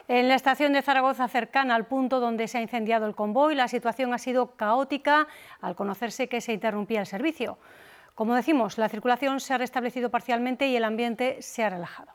En la estación de Zaragoza, cercana al punto donde se ha incendiado el convoy, la situación ha sido caótica al conocerse que se interrumpía el servicio. Como decimos, la circulación se ha restablecido parcialmente y el ambiente se ha relajado.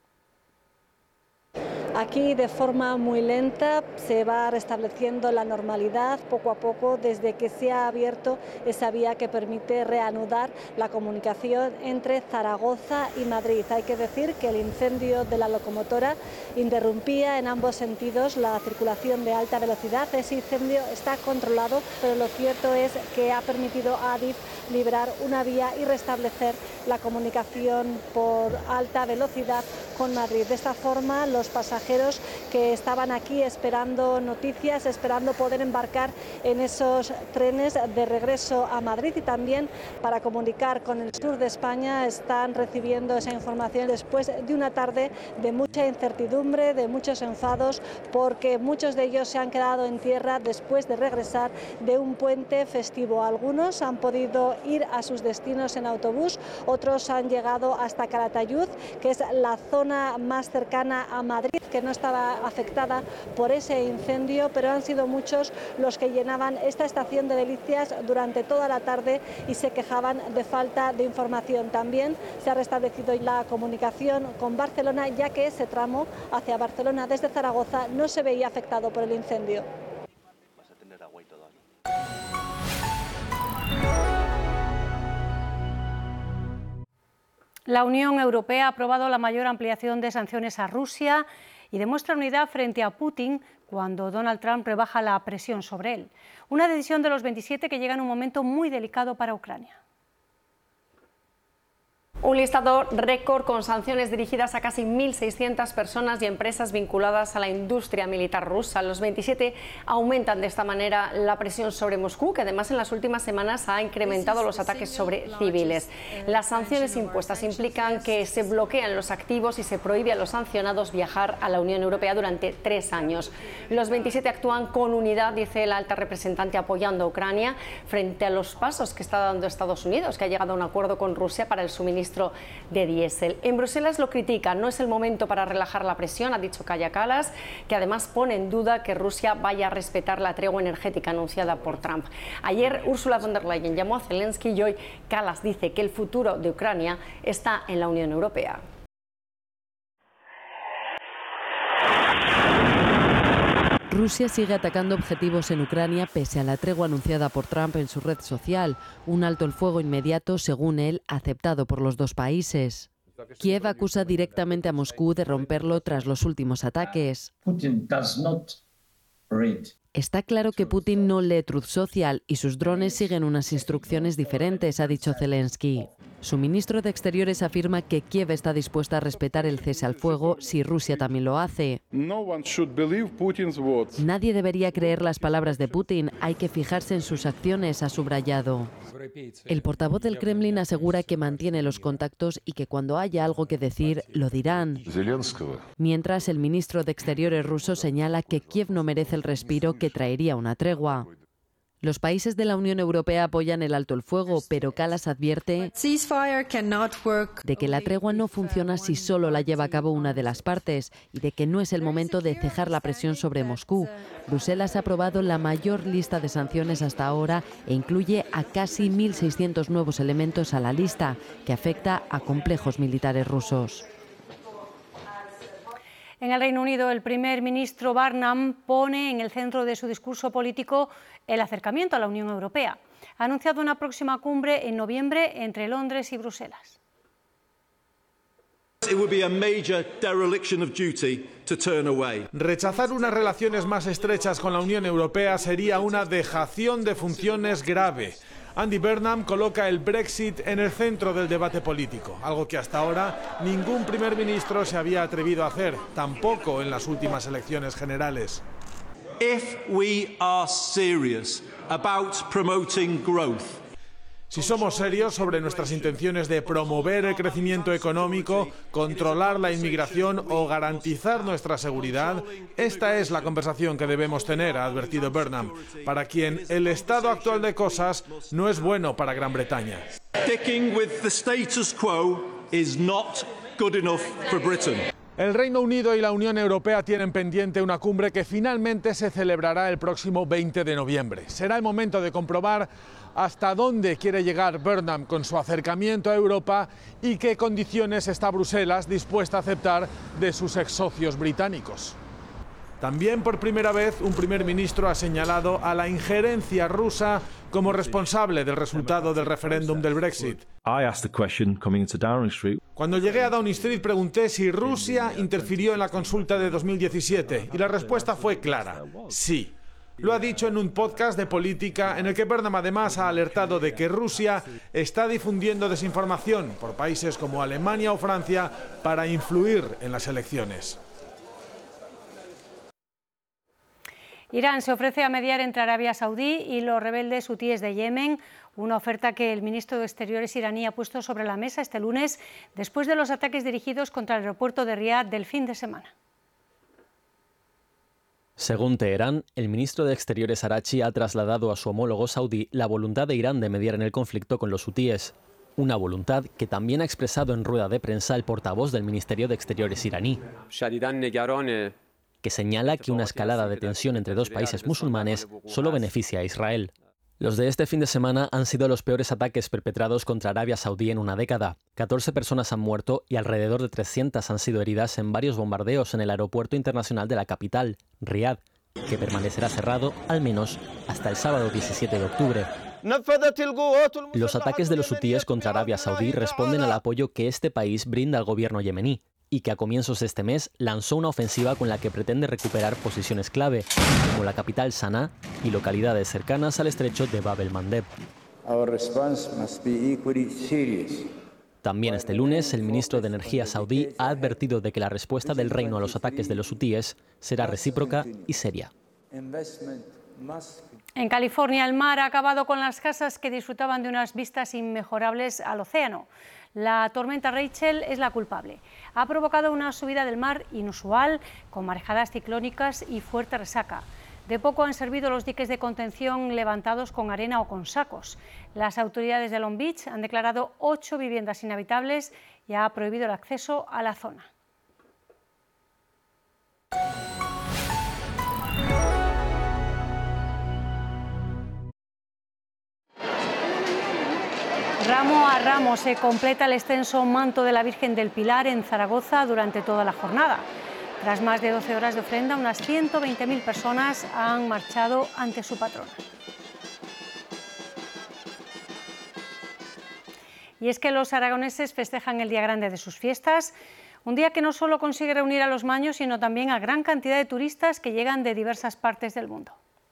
Aquí, de forma muy lenta, se va restableciendo la normalidad poco a poco desde que se ha abierto esa vía que permite reanudar la comunicación entre Zaragoza y Madrid. Hay que decir que el incendio de la locomotora interrumpía en ambos sentidos la circulación de alta velocidad. Ese incendio está controlado, pero lo cierto es que ha permitido a Adif liberar una vía y restablecer la comunicación por alta velocidad con Madrid. De esta forma, los pasajeros que estaban aquí esperando noticias, esperando poder embarcar en esos trenes de regreso a Madrid y también para comunicar con el sur de España, están recibiendo esa información después de una tarde de mucha incertidumbre, de muchos enfados, porque muchos de ellos se han quedado en tierra después de regresar de un puente festivo. Algunos han podido ir a sus destinos en autobús, otros han llegado hasta Calatayud, que es la zona más cercana a Madrid, que no estaba afectada por ese incendio, pero han sido muchos los que llenaban esta estación de Delicias durante toda la tarde y se quejaban de falta de información. También se ha restablecido la comunicación con Barcelona, ya que ese tramo hacia Barcelona desde Zaragoza no se veía afectado por el incendio. La Unión Europea ha aprobado la mayor ampliación de sanciones a Rusia y demuestra unidad frente a Putin cuando Donald Trump rebaja la presión sobre él. Una decisión de los 27 que llega en un momento muy delicado para Ucrania. Un listado récord con sanciones dirigidas a casi 1.600 personas y empresas vinculadas a la industria militar rusa. Los 27 aumentan de esta manera la presión sobre Moscú, que además en las últimas semanas ha incrementado los ataques sobre civiles. Las sanciones impuestas implican que se bloquean los activos y se prohíbe a los sancionados viajar a la Unión Europea durante 3 años. Los 27 actúan con unidad, dice la alta representante, apoyando a Ucrania frente a los pasos que está dando Estados Unidos, que ha llegado a un acuerdo con Rusia para el suministro de diésel. En Bruselas lo critican, no es el momento para relajar la presión, ha dicho Kaja Kallas, que además pone en duda que Rusia vaya a respetar la tregua energética anunciada por Trump. Ayer Ursula von der Leyen llamó a Zelensky y hoy Kallas dice que el futuro de Ucrania está en la Unión Europea. Rusia sigue atacando objetivos en Ucrania pese a la tregua anunciada por Trump en su red social, un alto el fuego inmediato, según él, aceptado por los dos países. Kiev acusa directamente a Moscú de romperlo tras los últimos ataques. Está claro que Putin no lee Truth Social y sus drones siguen unas instrucciones diferentes, ha dicho Zelensky. Su ministro de Exteriores afirma que Kiev está dispuesta a respetar el cese al fuego si Rusia también lo hace. Nadie debería creer las palabras de Putin, hay que fijarse en sus acciones, ha subrayado. El portavoz del Kremlin asegura que mantiene los contactos y que cuando haya algo que decir, lo dirán. Mientras, el ministro de Exteriores ruso señala que Kiev no merece el respiro que traería una tregua. Los países de la Unión Europea apoyan el alto el fuego, pero Kallas advierte de que la tregua no funciona si solo la lleva a cabo una de las partes y de que no es el momento de cejar la presión sobre Moscú. Bruselas ha aprobado la mayor lista de sanciones hasta ahora e incluye a casi 1.600 nuevos elementos a la lista, que afecta a complejos militares rusos. En el Reino Unido, el primer ministro Barnum pone en el centro de su discurso político el acercamiento a la Unión Europea. Ha anunciado una próxima cumbre en noviembre entre Londres y Bruselas. Rechazar unas relaciones más estrechas con la Unión Europea sería una dejación de funciones grave. Andy Burnham coloca el Brexit en el centro del debate político, algo que hasta ahora ningún primer ministro se había atrevido a hacer, tampoco en las últimas elecciones generales. Si somos serios sobre nuestras intenciones de promover el crecimiento económico, controlar la inmigración o garantizar nuestra seguridad, esta es la conversación que debemos tener, ha advertido Burnham, para quien el estado actual de cosas no es bueno para Gran Bretaña. El Reino Unido y la Unión Europea tienen pendiente una cumbre que finalmente se celebrará el próximo 20 de noviembre. Será el momento de comprobar hasta dónde quiere llegar Burnham con su acercamiento a Europa y qué condiciones está Bruselas dispuesta a aceptar de sus ex socios británicos. También por primera vez un primer ministro ha señalado a la injerencia rusa como responsable del resultado del referéndum del Brexit. Cuando llegué a Downing Street pregunté si Rusia interfirió en la consulta de 2017 y la respuesta fue clara: sí. Lo ha dicho en un podcast de política en el que Burnham además ha alertado de que Rusia está difundiendo desinformación por países como Alemania o Francia para influir en las elecciones. Irán se ofrece a mediar entre Arabia Saudí y los rebeldes hutíes de Yemen, una oferta que el ministro de Exteriores iraní ha puesto sobre la mesa este lunes después de los ataques dirigidos contra el aeropuerto de Riad del fin de semana. Según Teherán, el ministro de Exteriores Araghchi ha trasladado a su homólogo saudí la voluntad de Irán de mediar en el conflicto con los hutíes. Una voluntad que también ha expresado en rueda de prensa el portavoz del Ministerio de Exteriores iraní, que señala que una escalada de tensión entre dos países musulmanes solo beneficia a Israel. Los de este fin de semana han sido los peores ataques perpetrados contra Arabia Saudí en una década. 14 personas han muerto y alrededor de 300 han sido heridas en varios bombardeos en el aeropuerto internacional de la capital, Riad, que permanecerá cerrado al menos hasta el sábado 17 de octubre. Los ataques de los hutíes contra Arabia Saudí responden al apoyo que este país brinda al gobierno yemení, y que a comienzos de este mes lanzó una ofensiva con la que pretende recuperar posiciones clave, como la capital Sanaa y localidades cercanas al estrecho de Bab el-Mandeb. También este lunes, el ministro de Energía saudí ha advertido de que la respuesta del reino a los ataques de los hutíes será recíproca y seria. En California, el mar ha acabado con las casas que disfrutaban de unas vistas inmejorables al océano. La tormenta Rachel es la culpable. Ha provocado una subida del mar inusual, con marejadas ciclónicas y fuerte resaca. De poco han servido los diques de contención levantados con arena o con sacos. Las autoridades de Long Beach han declarado 8 viviendas inhabitables y ha prohibido el acceso a la zona. Ramo a ramo se completa el extenso manto de la Virgen del Pilar en Zaragoza durante toda la jornada. Tras más de 12 horas de ofrenda, unas 120.000 personas han marchado ante su patrona. Y es que los aragoneses festejan el día grande de sus fiestas, un día que no solo consigue reunir a los maños, sino también a gran cantidad de turistas que llegan de diversas partes del mundo.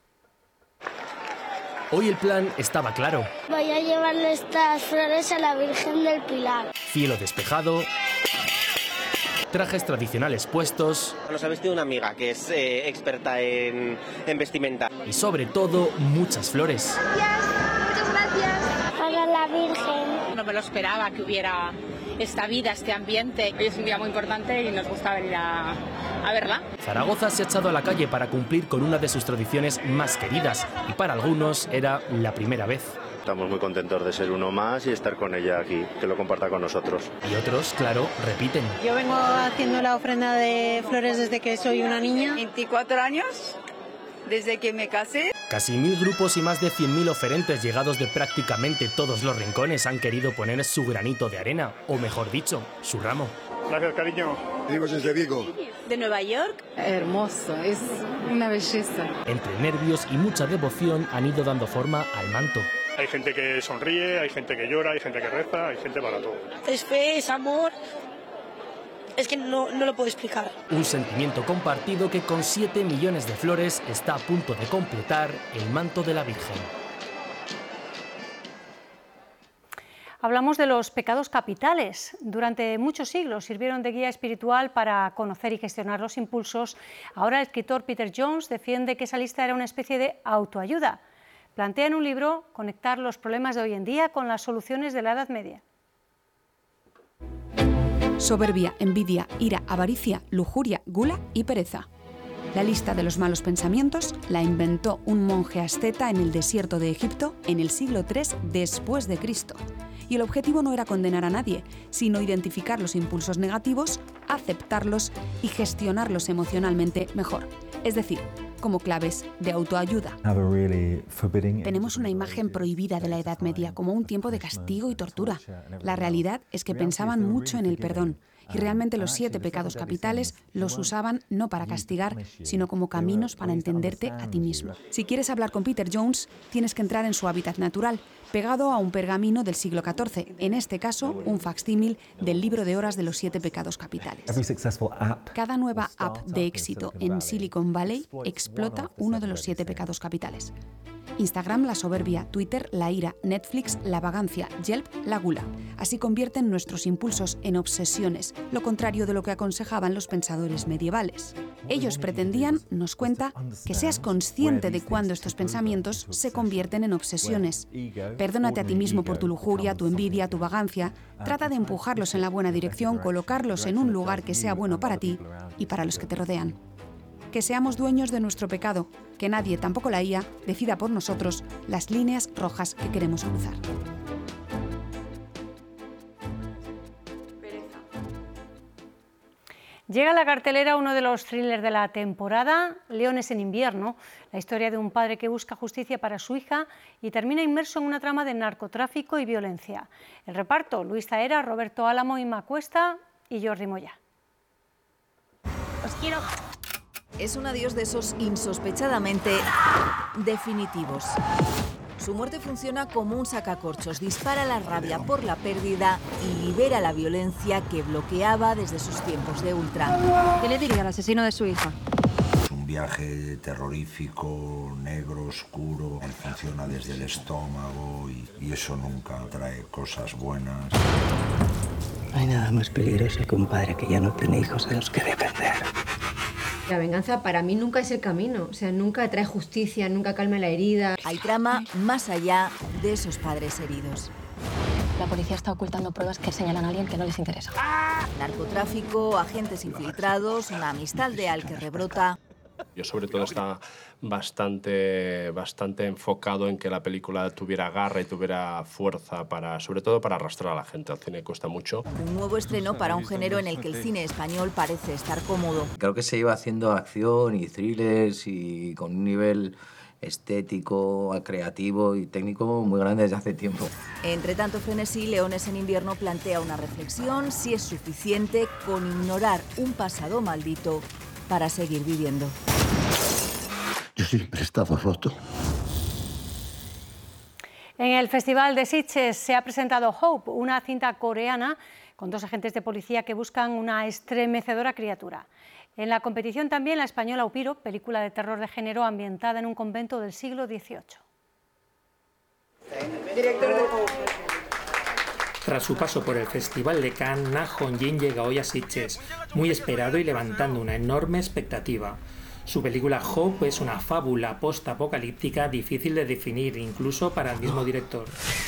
Hoy el plan estaba claro. Voy a llevarle estas flores a la Virgen del Pilar. Cielo despejado, trajes tradicionales puestos. Nos ha vestido una amiga que es experta en vestimenta. Y sobre todo, muchas flores. Gracias, muchas gracias. Para la Virgen. No me lo esperaba que hubiera esta vida, este ambiente. Hoy es un día muy importante y nos gusta venir a verla. Zaragoza se ha echado a la calle para cumplir con una de sus tradiciones más queridas y para algunos era la primera vez. Estamos muy contentos de ser uno más y estar con ella aquí, que lo comparta con nosotros. Y otros, claro, repiten. Yo vengo haciendo la ofrenda de flores desde que soy una niña. 24 años, desde que me casé. Casi 1000 grupos y más de 100.000 oferentes llegados de prácticamente todos los rincones han querido poner su granito de arena, o mejor dicho, su ramo. Gracias, cariño. Venimos desde Vigo. ¿De Nueva York? Hermoso, es una belleza. Entre nervios y mucha devoción han ido dando forma al manto. Hay gente que sonríe, hay gente que llora, hay gente que reza, hay gente para todo. Es fe, es amor. Es que no lo puedo explicar. Un sentimiento compartido que con 7 millones de flores está a punto de completar el manto de la Virgen. Hablamos de los pecados capitales. Durante muchos siglos sirvieron de guía espiritual para conocer y gestionar los impulsos. Ahora el escritor Peter Jones defiende que esa lista era una especie de autoayuda. Plantea en un libro conectar los problemas de hoy en día con las soluciones de la Edad Media. Soberbia, envidia, ira, avaricia, lujuria, gula y pereza. La lista de los malos pensamientos la inventó un monje asceta en el desierto de Egipto en el siglo III después de Cristo. Y el objetivo no era condenar a nadie, sino identificar los impulsos negativos aceptarlos y gestionarlos emocionalmente mejor. Es decir, como claves de autoayuda. Tenemos una imagen prohibida de la Edad Media como un tiempo de castigo y tortura. La realidad es que pensaban mucho en el perdón y realmente los 7 pecados capitales los usaban no para castigar, sino como caminos para entenderte a ti mismo. Si quieres hablar con Peter Jones, tienes que entrar en su hábitat natural, pegado a un pergamino del siglo XIV, en este caso un facsímil del libro de horas de los 7 pecados capitales. Cada nueva app de éxito en Silicon Valley explota uno de los 7 pecados capitales. Instagram, la soberbia; Twitter, la ira; Netflix, la vagancia; Yelp, la gula. Así convierten nuestros impulsos en obsesiones, lo contrario de lo que aconsejaban los pensadores medievales. Ellos pretendían, nos cuenta, que seas consciente de cuándo estos pensamientos se convierten en obsesiones. Perdónate a ti mismo por tu lujuria, tu envidia, tu vagancia. Trata de empujarlos en la buena dirección, colocarlos en un lugar que sea bueno para ti y para los que te rodean. Que seamos dueños de nuestro pecado, que nadie, tampoco la IA, decida por nosotros las líneas rojas que queremos cruzar. Llega a la cartelera uno de los thrillers de la temporada, Leones en invierno, la historia de un padre que busca justicia para su hija y termina inmerso en una trama de narcotráfico y violencia. El reparto: Luis Zaera, Roberto Álamo, Inma Cuesta y Jordi Moya. Os quiero. Es un adiós de esos insospechadamente definitivos. Su muerte funciona como un sacacorchos, dispara la rabia por la pérdida y libera la violencia que bloqueaba desde sus tiempos de ultra. ¿Qué le diría al asesino de su hija? Es un viaje terrorífico, negro, oscuro. Él funciona desde el estómago y eso nunca trae cosas buenas. No hay nada más peligroso que un padre que ya no tiene hijos de los que defender. La venganza para mí nunca es el camino, o sea, nunca trae justicia, nunca calma la herida. Hay trama más allá de esos padres heridos. La policía está ocultando pruebas que señalan a alguien que no les interesa. Narcotráfico, agentes infiltrados, una amistad leal que rebrota. Yo sobre todo estaba bastante enfocado en que la película tuviera garra y tuviera fuerza, sobre todo para arrastrar a la gente. Al cine cuesta mucho. Un nuevo estreno para un género en el que el cine español parece estar cómodo. Creo que se iba haciendo acción y thrillers y con un nivel estético, creativo y técnico muy grande desde hace tiempo. Entre tanto frenesí, Leones en invierno plantea una reflexión: si es suficiente con ignorar un pasado maldito para seguir viviendo. Yo siempre he estado roto. En el Festival de Sitges se ha presentado Hope, una cinta coreana con 2 agentes de policía que buscan una estremecedora criatura. En la competición también la española Upiro, película de terror de género ambientada en un convento del siglo XVIII. Tras su paso por el Festival de Cannes, Na Hong-jin llega hoy a Sitges, muy esperado y levantando una enorme expectativa. Su película Hope es una fábula post-apocalíptica difícil de definir, incluso para el mismo director.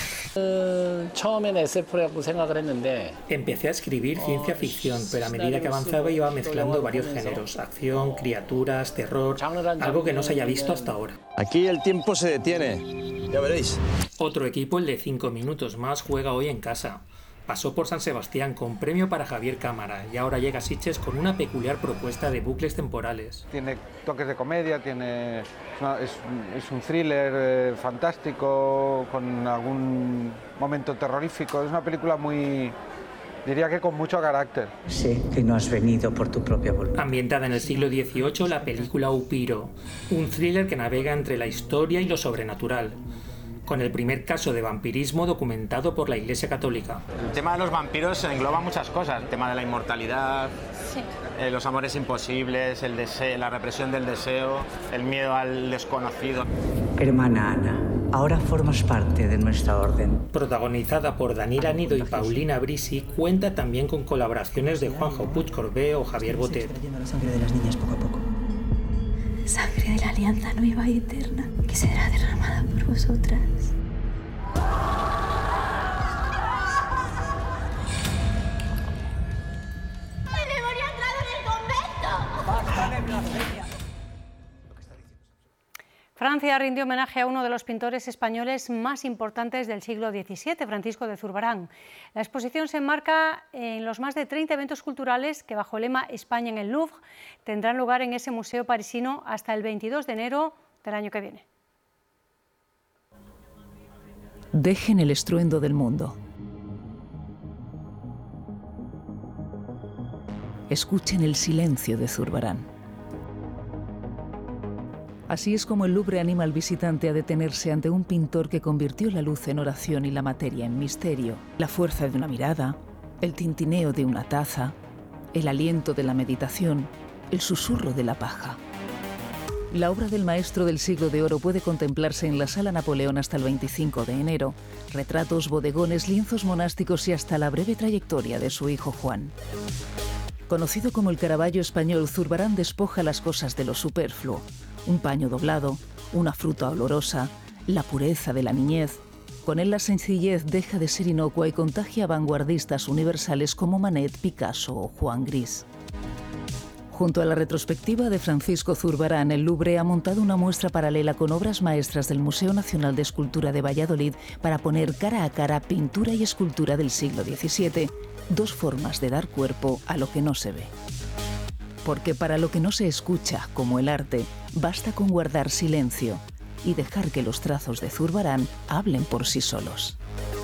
Empecé a escribir ciencia ficción, pero a medida que avanzaba iba mezclando varios géneros: acción, criaturas, terror, algo que no se haya visto hasta ahora. Aquí el tiempo se detiene, ya veréis. Otro equipo, el de 5 minutos más, juega hoy en casa. Pasó por San Sebastián con premio para Javier Cámara y ahora llega a Sitges con una peculiar propuesta de bucles temporales. Tiene toques de comedia, es un thriller fantástico con algún momento terrorífico. Es una película diría que con mucho carácter. Sé que no has venido por tu propia voluntad. Ambientada en el siglo XVIII, la película Upiro, un thriller que navega entre la historia y lo sobrenatural, con el primer caso de vampirismo documentado por la Iglesia Católica. El tema de los vampiros engloba muchas cosas: el tema de la inmortalidad, los amores imposibles, el deseo, la represión del deseo, el miedo al desconocido. Hermana Ana, ahora formas parte de nuestra orden. Protagonizada por Daniel Anido y Paulina Brisi, cuenta también con colaboraciones de Juanjo Puig-Corbé o Javier Botet. La sangre de las niñas poco a poco. Sangre de la alianza nueva y eterna, que será derramada por vosotras. ¡El demonio ha entrado en el convento! Francia rindió homenaje a uno de los pintores españoles más importantes del siglo XVII, Francisco de Zurbarán. La exposición se enmarca en los más de 30 eventos culturales que, bajo el lema España en el Louvre, tendrán lugar en ese museo parisino hasta el 22 de enero del año que viene. Dejen el estruendo del mundo. Escuchen el silencio de Zurbarán. Así es como el Louvre anima al visitante a detenerse ante un pintor que convirtió la luz en oración y la materia en misterio, la fuerza de una mirada, el tintineo de una taza, el aliento de la meditación, el susurro de la paja. La obra del maestro del siglo de oro puede contemplarse en la Sala Napoleón hasta el 25 de enero. Retratos, bodegones, lienzos monásticos y hasta la breve trayectoria de su hijo Juan. Conocido como el Caravaggio español, Zurbarán despoja las cosas de lo superfluo. Un paño doblado, una fruta olorosa, la pureza de la niñez. Con él la sencillez deja de ser inocua y contagia a vanguardistas universales como Manet, Picasso o Juan Gris. Junto a la retrospectiva de Francisco Zurbarán, el Louvre ha montado una muestra paralela con obras maestras del Museo Nacional de Escultura de Valladolid para poner cara a cara pintura y escultura del siglo XVII, dos formas de dar cuerpo a lo que no se ve. Porque para lo que no se escucha, como el arte, basta con guardar silencio y dejar que los trazos de Zurbarán hablen por sí solos.